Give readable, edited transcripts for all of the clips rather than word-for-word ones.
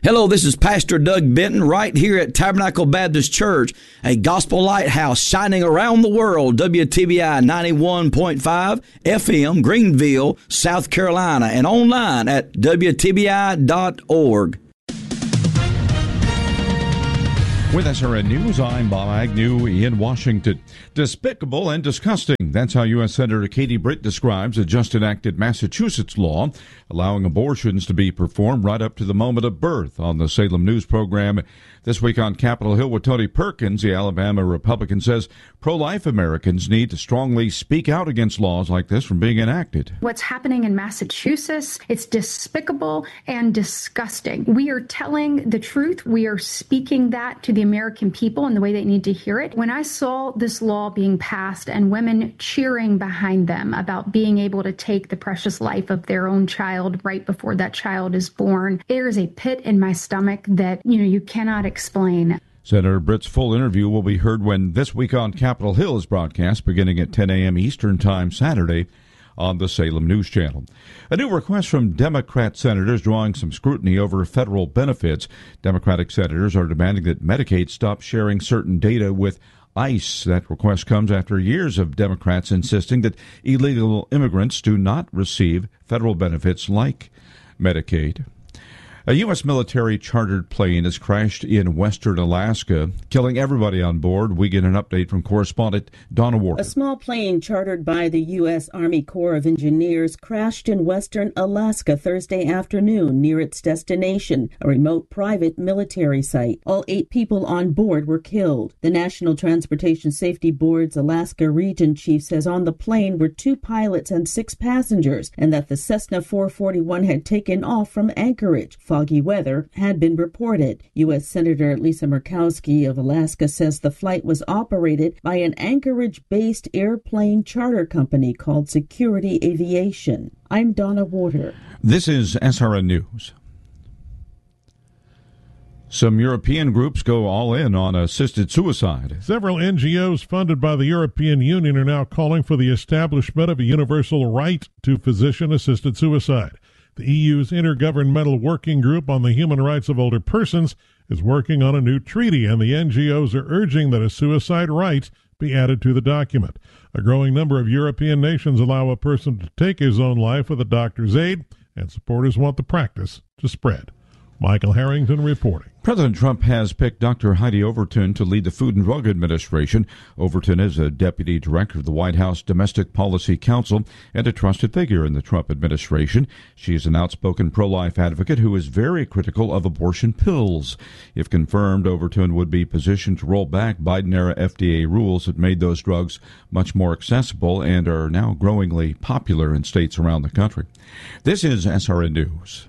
Hello, this is Pastor Doug Benton right here at Tabernacle Baptist Church, a gospel lighthouse shining around the world. WTBI 91.5 FM, Greenville, South Carolina, and online at WTBI.org. With SRN News, I'm Bob Agnew in Washington. Despicable and disgusting. That's how U.S. Senator Katie Britt describes a just enacted Massachusetts law allowing abortions to be performed right up to the moment of birth. On the Salem News program this week on Capitol Hill with Tony Perkins, the Alabama Republican says pro-life Americans need to strongly speak out against laws like this from being enacted. What's happening in Massachusetts, it's despicable and disgusting. We are telling the truth. We are speaking that to the American people in the way they need to hear it. When I saw this law being passed and women cheering behind them about being able to take the precious life of their own child right before that child is born, there is a pit in my stomach that, you cannot explain. Senator Britt's full interview will be heard when This Week on Capitol Hill is broadcast beginning at 10 a.m. Eastern Time Saturday on the Salem News Channel. A new request from Democrat senators drawing some scrutiny over federal benefits. Democratic senators are demanding that Medicaid stop sharing certain data with ICE. That request comes after years of Democrats insisting that illegal immigrants do not receive federal benefits like Medicaid. A U.S. military chartered plane has crashed in western Alaska, killing everybody on board. We get an update from correspondent Donna Ward. A small plane chartered by the U.S. Army Corps of Engineers crashed in western Alaska Thursday afternoon near its destination, a remote private military site. All 8 people on board were killed. The National Transportation Safety Board's Alaska Region Chief says on the plane were 2 pilots and 6 passengers, and that the Cessna 441 had taken off from Anchorage. Foggy weather had been reported. U.S. Senator Lisa Murkowski of Alaska says the flight was operated by an Anchorage-based airplane charter company called Security Aviation. I'm Donna Warder. This is SRN News. Some European groups go all in on assisted suicide. Several NGOs funded by the European Union are now calling for the establishment of a universal right to physician-assisted suicide. The EU's Intergovernmental Working Group on the Human Rights of Older Persons is working on a new treaty, and the NGOs are urging that a suicide right be added to the document. A growing number of European nations allow a person to take his own life with a doctor's aid, and supporters want the practice to spread. Michael Harrington reporting. President Trump has picked Dr. Heidi Overton to lead the Food and Drug Administration. Overton is a deputy director of the White House Domestic Policy Council and a trusted figure in the Trump administration. She is an outspoken pro-life advocate who is very critical of abortion pills. If confirmed, Overton would be positioned to roll back Biden-era FDA rules that made those drugs much more accessible and are now growingly popular in states around the country. This is SRN News.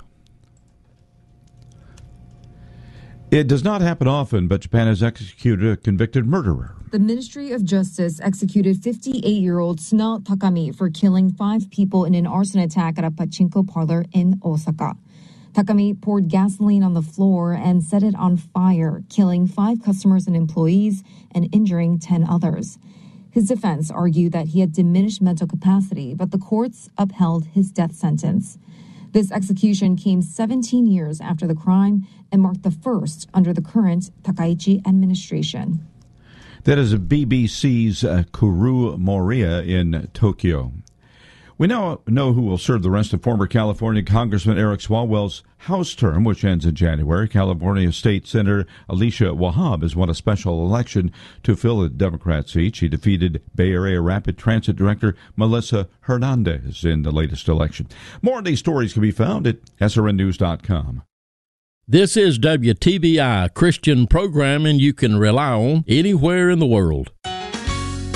It does not happen often, but Japan has executed a convicted murderer. The Ministry of Justice executed 58-year-old Suna Takami for killing 5 people in an arson attack at a pachinko parlor in Osaka. Takami poured gasoline on the floor and set it on fire, killing 5 customers and employees and injuring 10 others. His defense argued that he had diminished mental capacity, but the courts upheld his death sentence. This execution came 17 years after the crime and marked the first under the current Takaichi administration. That is BBC's Kuru Moriya in Tokyo. We now know who will serve the rest of former California Congressman Eric Swalwell's House term, which ends in January. California State Senator Alicia Wahab has won a special election to fill the Democrat seat. She defeated Bay Area Rapid Transit Director Melissa Hernandez in the latest election. More of these stories can be found at srnnews.com. This is WTBI Christian programming you can rely on anywhere in the world.